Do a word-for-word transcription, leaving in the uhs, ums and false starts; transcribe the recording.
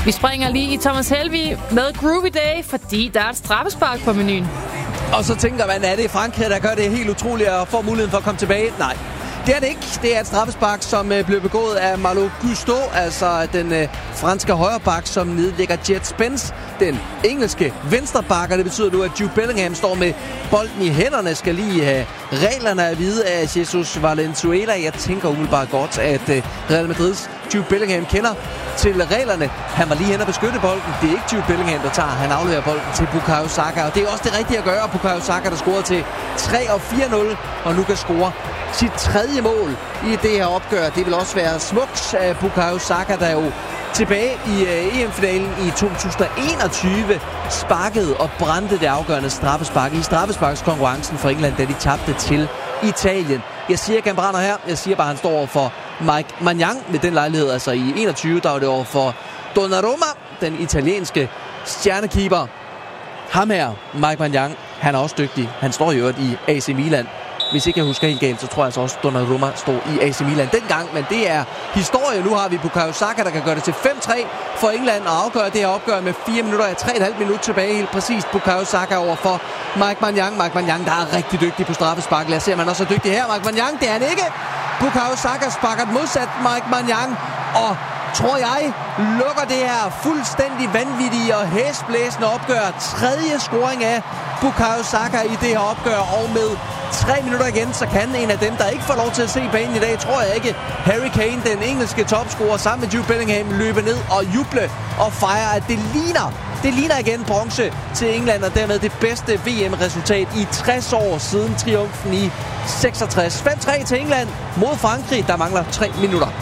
Vi springer lige i Thomas Helvig med Groovy Day, fordi der er et straffespark på menuen. Og så tænker man, er det Frankrig, der gør det helt utroligt og får muligheden for at komme tilbage? Nej. Det er det ikke. Det er et straffespark, som øh, blev begået af Malo Gusto, altså den øh, franske højreback, som nedlægger Jet Spence, den engelske venstreback. Det betyder nu, at Jude Bellingham står med bolden i hænderne, skal lige have reglerne at vide af Jesus Valenzuela. Jeg tænker umiddelbart godt, at øh, Real Madrids Jude Bellingham kender til reglerne. Han var lige hen og beskytte bolden. Det er ikke Jude Bellingham, der tager. Han afleverer bolden til Bukayo Saka, og det er også det rigtige at gøre. Bukayo Saka, der scorede til tre og fire nul, og nu kan score sit tredje mål i det her opgør. Det vil også være smukt af Bukayo Saka, der jo tilbage i uh, E M-finalen i to tusind enogtyve sparkede og brændte det afgørende straffespark i straffesparkskonkurrencen for England, da de tabte til Italien. Jeg siger ikke, han brænder her. Jeg siger bare, at han står over for Mike Maignan med den lejlighed. Altså i enogtyve, der var det over for Donnarumma, den italienske stjernekeeper. Ham her, Mike Maignan, han er også dygtig. Han står jo i A C Milan. Hvis ikke jeg husker helt galt, så tror jeg altså også, Donnarumma stod i A C Milan dengang. Men det er historie. Nu har vi Bukayo Saka, der kan gøre det til fem tre for England og afgøre det her opgør med fire minutter. tre komma fem minut tilbage helt præcist. Bukayo Saka over for Mike Maignan. Mike Maignan, der er rigtig dygtig på straffespark. Lad os se, om han også er dygtig her. Mike Maignan, det er han ikke. Bukayo Saka sparker modsat Mike Maignan. Og tror jeg, lukker det her fuldstændig vanvittige og hæsblæsende opgør. Tredje scoring af Bukayo Saka i det her opgør, og med tre minutter igen, så kan en af dem, der ikke får lov til at se banen i dag, tror jeg ikke, Harry Kane, den engelske topscorer, sammen med Jude Bellingham, løbe ned og juble og fejre, at det ligner, det ligner igen bronze til England, og dermed det bedste V M-resultat i tres år siden triumfen i seksogtres. fem tre til England mod Frankrig, der mangler tre minutter.